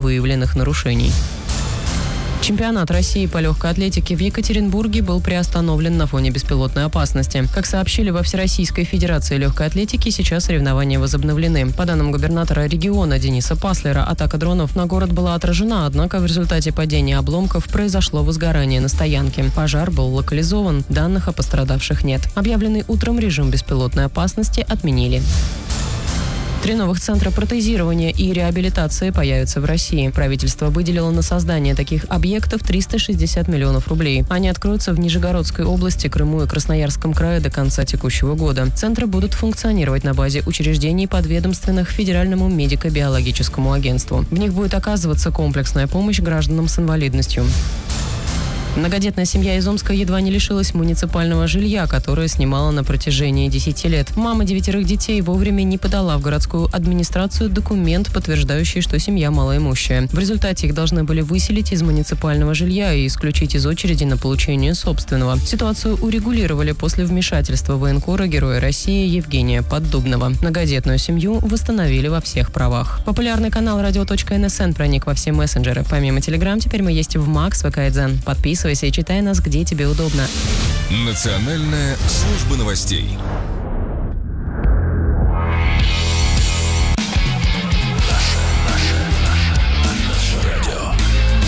выявленных нарушений. Чемпионат России по легкой атлетике в Екатеринбурге был приостановлен на фоне беспилотной опасности. Как сообщили во Всероссийской Федерации легкой атлетики, сейчас соревнования возобновлены. По данным губернатора региона Дениса Паслера, атака дронов на город была отражена, однако в результате падения обломков произошло возгорание на стоянке. Пожар был локализован, данных о пострадавших нет. Объявленный утром режим беспилотной опасности отменили. 3 новых центра протезирования и реабилитации появятся в России. Правительство выделило на создание таких объектов 360 миллионов рублей. Они откроются в Нижегородской области, Крыму и Красноярском крае до конца текущего года. Центры будут функционировать на базе учреждений, подведомственных Федеральному медико-биологическому агентству. В них будет оказываться комплексная помощь гражданам с инвалидностью. Многодетная семья из Омска едва не лишилась муниципального жилья, которое снимала на протяжении 10 лет. Мама 9 детей вовремя не подала в городскую администрацию документ, подтверждающий, что семья малоимущая. В результате их должны были выселить из муниципального жилья и исключить из очереди на получение собственного. Ситуацию урегулировали после вмешательства военкора Героя России Евгения Поддубного. Многодетную семью восстановили во всех правах. Популярный канал radio.nsn проник во все мессенджеры. Помимо Telegram, теперь мы есть в Макс, ВК и Дзен. Подписывайся и читай нас, где тебе удобно. Национальная служба новостей.